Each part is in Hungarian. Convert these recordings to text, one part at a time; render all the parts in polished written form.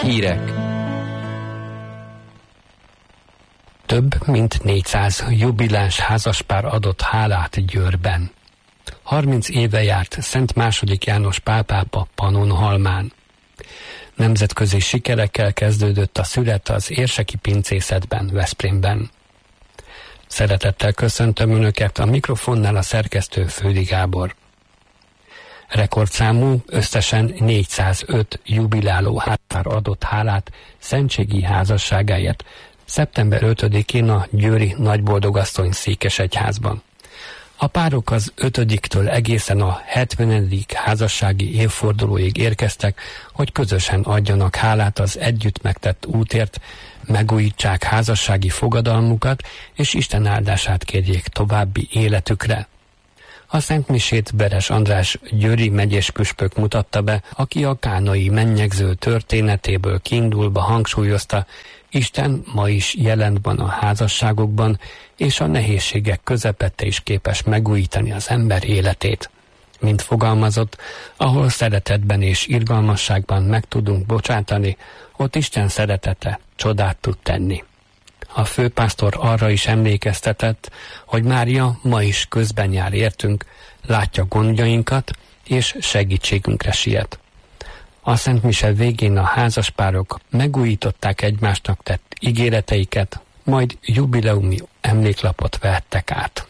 Hírek. Több mint 400 jubiláns házaspár adott hálát Győrben. 30 éve járt Szent II. János Pál pápa Pannonhalmán. Nemzetközi sikerekkel kezdődött a szület az érseki pincészetben, Veszprémben. Szeretettel köszöntöm Önöket, a mikrofonnál a szerkesztő Fődi Gábor. Rekordszámú, összesen 405 jubiláló házaspár adott hálát szentségi házasságáért szeptember 5-én a győri Nagyboldogasszony székesegyházban. A párok az 5-től egészen a 70. házassági évfordulóig érkeztek, hogy közösen adjanak hálát az együtt megtett útért, megújítsák házassági fogadalmukat, és Isten áldását kérjék további életükre. A szentmisét Beres András győri megyés püspök mutatta be, aki a kánai mennyegző történetéből kiindulva hangsúlyozta, Isten ma is jelent van a házasságokban, és a nehézségek közepette is képes megújítani az ember életét. Mint fogalmazott, ahol szeretetben és irgalmasságban meg tudunk bocsátani, ott Isten szeretete csodát tud tenni. A főpásztor arra is emlékeztetett, hogy Mária ma is közben jár értünk, látja gondjainkat, és segítségünkre siet. A szentmise végén a házaspárok megújították egymásnak tett ígéreteiket, majd jubileumi emléklapot vehettek át.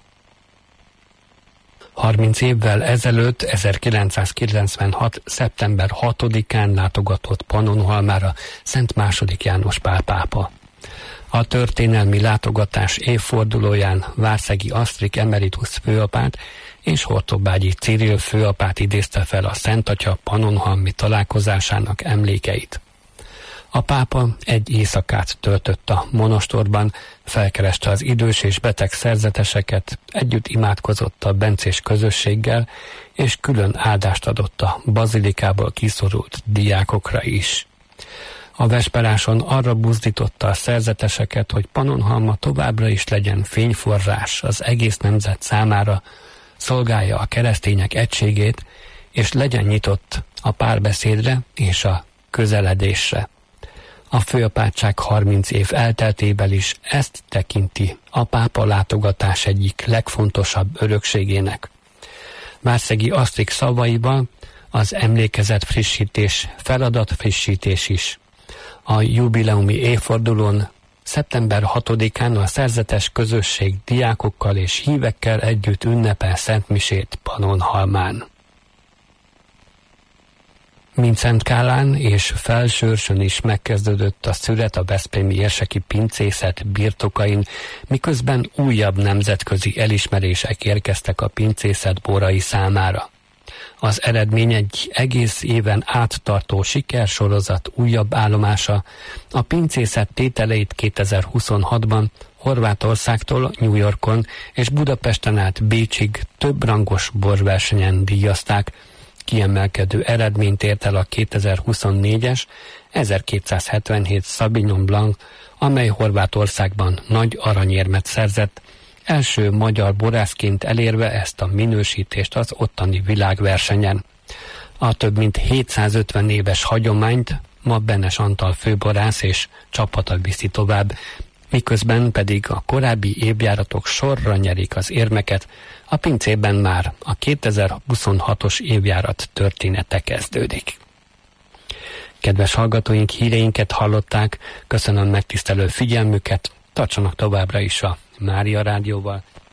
30 évvel ezelőtt, 1996. szeptember 6-án látogatott Pannonhalmára Szent II. János Pál pápa. A történelmi látogatás évfordulóján Várszegi Asztrik emeritus főapát és Hortobágyi Cyril főapát idézte fel a Szent Atya pannonhalmi találkozásának emlékeit. A pápa egy éjszakát töltött a monostorban, felkereste az idős és beteg szerzeteseket, együtt imádkozott a bencés közösséggel, és külön áldást adott a bazilikából kiszorult diákokra is. A vesperáson arra buzdította a szerzeteseket, hogy Pannonhalma továbbra is legyen fényforrás az egész nemzet számára, szolgálja a keresztények egységét, és legyen nyitott a párbeszédre és a közeledésre. A főapátság 30 év elteltével is ezt tekinti a pápa látogatás egyik legfontosabb örökségének. Várszegi Asztrik szavaiban az emlékezet frissítés, feladat frissítés is. A jubileumi évfordulón szeptember 6-án a szerzetes közösség diákokkal és hívekkel együtt ünnepel szentmisét Pannonhalmán. Mintszentkálán és Felsőrsön is megkezdődött a szület a veszprémi érseki pincészet birtokain, miközben újabb nemzetközi elismerések érkeztek a pincészet borai számára. Az eredmény egy egész éven áttartó sikersorozat újabb állomása, a pincészet tételeit 2026-ban Horvátországtól New Yorkon és Budapesten át Bécsig több rangos borversenyen díjazták. Kiemelkedő eredményt ért el a 2024-es 1277 Sauvignon Blanc, amely Horvátországban nagy aranyérmet szerzett, első magyar borászként elérve ezt a minősítést az ottani világversenyen. A több mint 750 éves hagyományt ma Benes Antal főborász és csapata viszi tovább, miközben pedig a korábbi évjáratok sorra nyerik az érmeket, a pincében már a 2026-os évjárat története kezdődik. Kedves hallgatóink, híreinket hallották, köszönöm megtisztelő figyelmüket, tartsanak továbbra is a Mária Rádióval.